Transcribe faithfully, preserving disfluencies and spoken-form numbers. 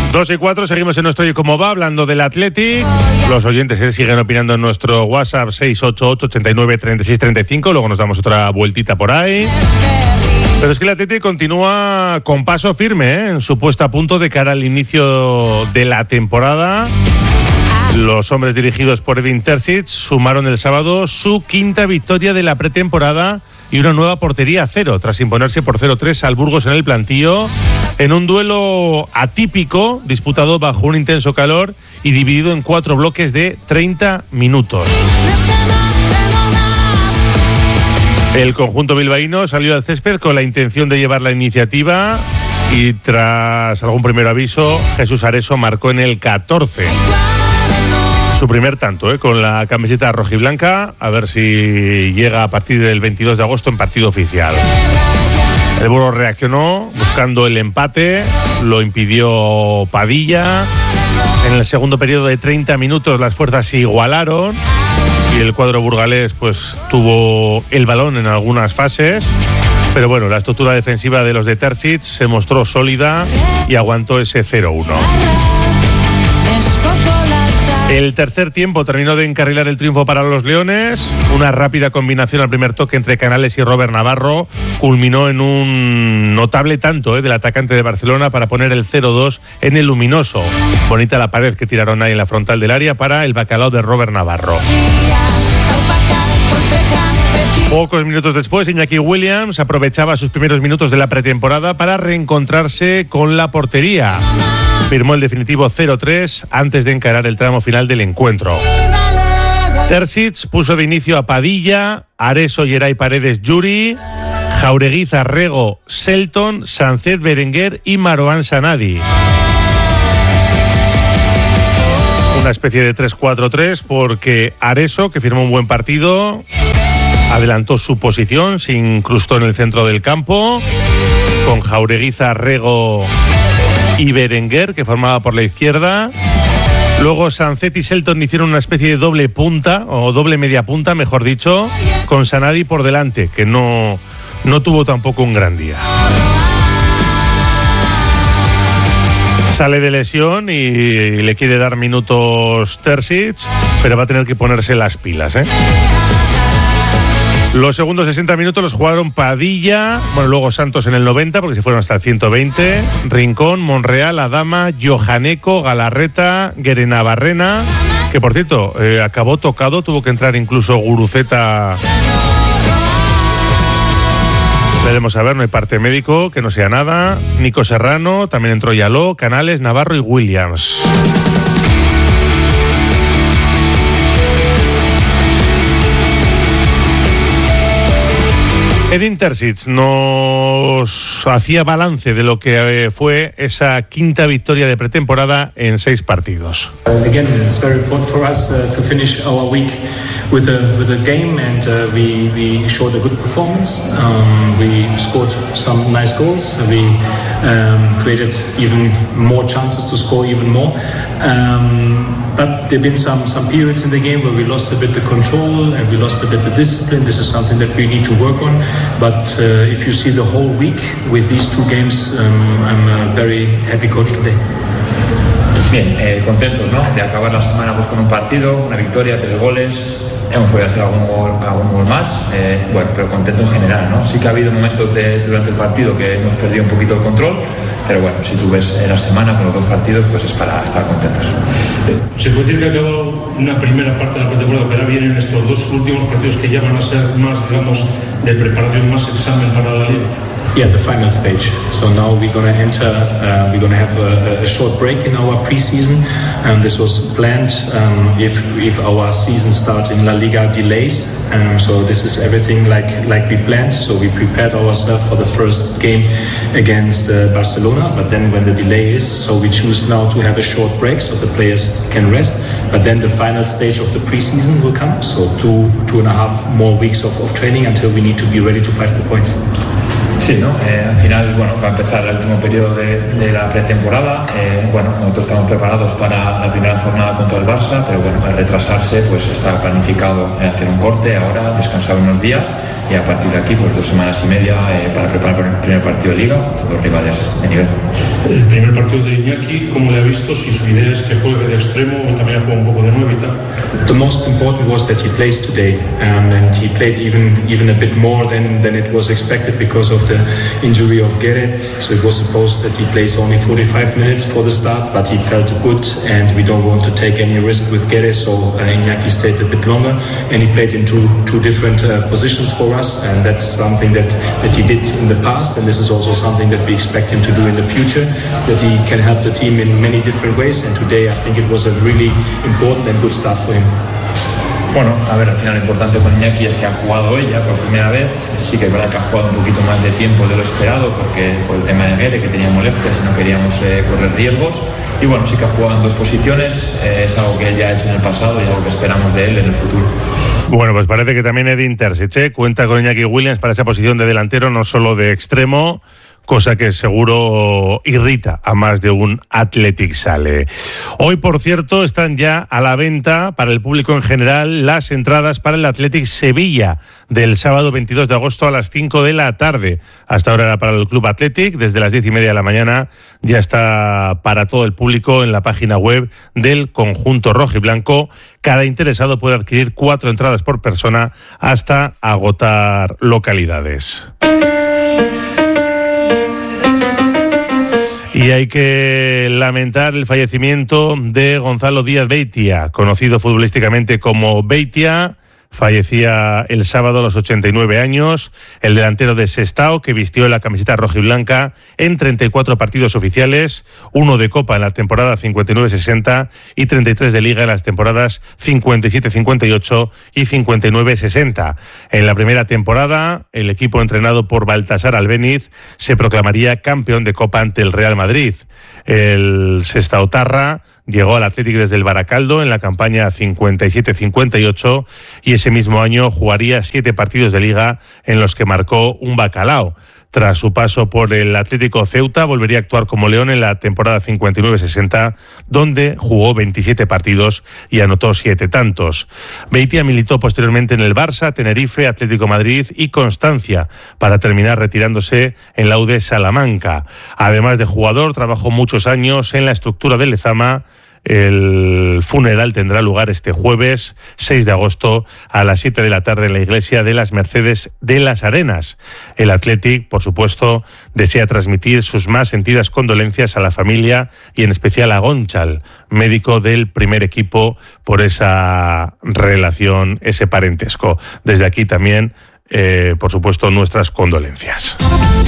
dos y cuatro, seguimos en nuestro Oye Cómo Va, hablando del Athletic. Los oyentes eh, siguen opinando en nuestro WhatsApp seis ocho ocho, ochenta y nueve, treinta y seis, treinta y cinco. Luego nos damos otra vueltita por ahí. Pero es que el Athletic continúa con paso firme ¿eh? en su puesta a punto de cara al inicio de la temporada. Los hombres dirigidos por Edin Terzic sumaron el sábado su quinta victoria de la pretemporada y una nueva portería a cero, tras imponerse por cero tres al Burgos en el Plantío, en un duelo atípico, disputado bajo un intenso calor y dividido en cuatro bloques de treinta minutos. El conjunto bilbaíno salió al césped con la intención de llevar la iniciativa y tras algún primer aviso, Jesús Areso marcó en el catorce. Su primer tanto, ¿eh? con la camiseta rojiblanca, a ver si llega a partir del veintidós de agosto en partido oficial. El Burgos reaccionó buscando el empate, lo impidió Padilla. En el segundo periodo de treinta minutos las fuerzas se igualaron y el cuadro burgalés pues tuvo el balón en algunas fases. Pero bueno, la estructura defensiva de los de Terzic se mostró sólida y aguantó ese cero uno. El tercer tiempo terminó de encarrilar el triunfo para los leones. Una rápida combinación al primer toque entre Canales y Robert Navarro culminó en un notable tanto ¿eh? del atacante de Barcelona para poner el cero dos en el luminoso. Bonita la pared que tiraron ahí en la frontal del área para el bacalao de Robert Navarro. Pocos minutos después, Iñaki Williams aprovechaba sus primeros minutos de la pretemporada para reencontrarse con la portería. Firmó el definitivo cero tres antes de encarar el tramo final del encuentro. Terzic puso de inicio a Padilla, Areso, Yeray Paredes, Yuri, Jaureguiza, Rego, Selton, Sánchez, Berenguer y Marouane Sanadi. Una especie de tres cuatro tres porque Areso, que firmó un buen partido, adelantó su posición, se incrustó en el centro del campo, con Jaureguiza, Rego y Berenguer, que formaba por la izquierda. Luego Sánchez y Selton hicieron una especie de doble punta, o doble media punta, mejor dicho, con Sanadi por delante, que no, no tuvo tampoco un gran día. Sale de lesión y, y le quiere dar minutos Terzic, pero va a tener que ponerse las pilas, ¿eh? Los segundos sesenta minutos los jugaron Padilla, bueno, luego Santos en el noventa, porque se fueron hasta el ciento veinte, Rincón, Monreal, Adama, Johaneco, Galarreta, Guerenabarrena, que por cierto, eh, acabó tocado, tuvo que entrar incluso Guruceta. Veremos a ver, no hay parte médico, que no sea nada. Nico Serrano, también entró Yaló, Canales, Navarro y Williams. Edin Terzic nos hacía balance de lo que fue esa quinta victoria de pretemporada en seis partidos. Again, it's very important for us uh, to finish our week with a with a game, and uh, we we showed a good performance. Um, we scored some nice goals. We um, created even more chances to score even more. Um, but there've been some some periods in the game where we lost a bit the control and we lost a bit the discipline. This is something that we need to work on. But uh, if you see the whole week with these two games, um, I'm a very happy coach today. Bien, eh, contentos, ¿no? De acabar la semana pues, con un partido, una victoria, tres goles. Hemos podido hacer algún gol, algún gol más, eh, bueno, pero contento en general, ¿no? Sí que ha habido momentos de, durante el partido que hemos perdido un poquito el control, pero bueno, si tú ves la semana con los dos partidos, pues es para estar contentos. Se puede decir que ha acabado una primera parte de la pretemporada, pero ahora vienen estos dos últimos partidos que ya van a ser más, digamos, de preparación, más examen para la liga. Yeah, the final stage. So now we're going to enter, uh, we're going to have a, a short break in our preseason. Um, this was planned um, if if our season start in La Liga delays. Um, so this is everything like like we planned. So we prepared ourselves for the first game against uh, Barcelona. But then when the delay is, so we choose now to have a short break so the players can rest. But then the final stage of the preseason will come. So two two and a half more weeks of, of training until we need to be ready to fight for points. Sí, ¿no? Eh, al final, bueno, va a empezar el último periodo de, de la pretemporada. Eh, bueno, nosotros estamos preparados para la primera jornada contra el Barça, pero bueno, al retrasarse, pues está planificado hacer un corte ahora, descansar unos días y a partir de aquí pues dos semanas y media eh, para preparar el primer partido de Liga contra dos rivales de nivel. El primer partido de Iñaki, ¿cómo le ha visto? Si su idea es que juegue de extremo o también juega un poco de nueve y tal. The most important was that he plays today, um, and he played even even a bit more than, than it was expected because of the injury of Guede. So it was supposed that he plays only forty-five minutes for the start, but he felt good, and we don't want to take any risk with Guede, so uh, Iñaki stayed a bit longer, and he played in two two different uh, positions for us, and that's something that, that he did in the past, and this is also something that we expect him to do in the future, that he can help the team in many different ways, and today I think it was a really important and good start for him. Bueno, a ver, al final lo importante con Iñaki es que ha jugado hoy ya por primera vez. Sí que es verdad que ha jugado un poquito más de tiempo de lo esperado porque por el tema de Guede, que tenía molestias y no queríamos eh, correr riesgos. Y bueno, sí que ha jugado en dos posiciones, eh, es algo que él ya ha hecho en el pasado y algo que esperamos de él en el futuro. Bueno, pues parece que también Edin Terzic ¿eh? cuenta con Iñaki Williams para esa posición de delantero, no solo de extremo, cosa que seguro irrita a más de un Athletic Sale. Hoy, por cierto, están ya a la venta para el público en general las entradas para el Athletic Sevilla del sábado veintidós de agosto a las cinco de la tarde. Hasta ahora era para el Club Athletic, desde las diez y media de la mañana ya está para todo el público en la página web del conjunto rojiblanco. Cada interesado puede adquirir cuatro entradas por persona hasta agotar localidades. Y hay que lamentar el fallecimiento de Gonzalo Díaz Beitia, conocido futbolísticamente como Beitia. Fallecía el sábado a los ochenta y nueve años, el delantero de Sestao, que vistió la camiseta rojiblanca en treinta y cuatro partidos oficiales, uno de Copa en la temporada cincuenta y nueve sesenta y treinta y tres de Liga en las temporadas cincuenta y siete cincuenta y ocho y cincuenta y nueve sesenta. En la primera temporada, el equipo entrenado por Baltasar Albéniz se proclamaría campeón de Copa ante el Real Madrid. El Sestaotarra llegó al Athletic desde el Baracaldo en la campaña cincuenta y siete cincuenta y ocho y ese mismo año jugaría siete partidos de Liga en los que marcó un bacalao. Tras su paso por el Atlético Ceuta, volvería a actuar como León en la temporada cincuenta y nueve sesenta, donde jugó veintisiete partidos y anotó siete tantos. Beitia militó posteriormente en el Barça, Tenerife, Atlético Madrid y Constancia, para terminar retirándose en la U D Salamanca. Además de jugador, trabajó muchos años en la estructura del Lezama. El funeral tendrá lugar este jueves seis de agosto a las siete de la tarde en la iglesia de las Mercedes de las Arenas. El Athletic, por supuesto, desea transmitir sus más sentidas condolencias a la familia y en especial a Gonchal, médico del primer equipo, por esa relación, ese parentesco. Desde aquí también, eh, por supuesto, nuestras condolencias.